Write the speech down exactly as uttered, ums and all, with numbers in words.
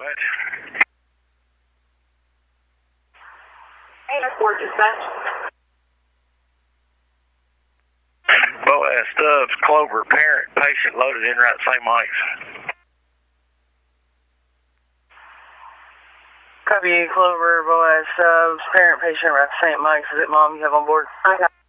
What? Airport dispatch. Boaz Stubbs, Clover, parent, patient loaded in right Saint Mike's. Copy, Clover, Boaz Stubbs, parent, patient, right Saint Mike's. Is it mom you have on board? I got